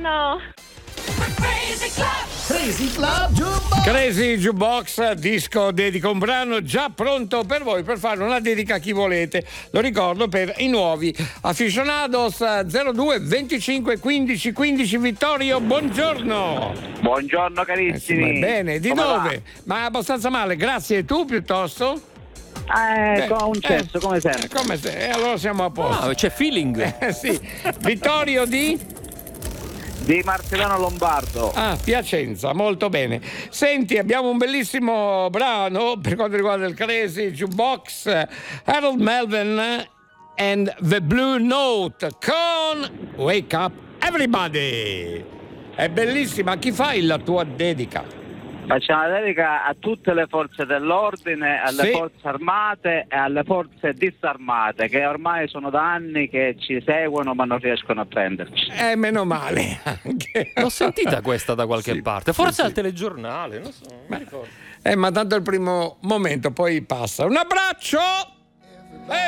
buongiorno. Crazy Club Jukebox. Crazy Jukebox, disco dedica, un brano già pronto per voi per fare una dedica a chi volete. Lo ricordo per i nuovi aficionados. 02 25 15 15. Vittorio, buongiorno. Buongiorno carissimi. Bene, di Come dove? va? Ma abbastanza male, grazie. E tu piuttosto? Con un cesso, come sempre. Come se, allora siamo a posto. C'è feeling. Sì. Vittorio di Martellano Lombardo. Piacenza, molto bene. Senti, abbiamo un bellissimo brano per quanto riguarda il Crazy Jukebox, Harold Melvin and the Blue Note con Wake Up Everybody. È bellissima. A chi fai la tua dedica? Facciamo una dedica a tutte le forze dell'ordine, alle Sì. forze armate e alle forze disarmate, che ormai sono da anni che ci seguono ma non riescono a prenderci. Meno male anche. L'ho sentita questa da qualche Sì, parte, forse sì, al sì. telegiornale, non so, non mi ricordo. Ma tanto è il primo momento, poi passa. Un abbraccio!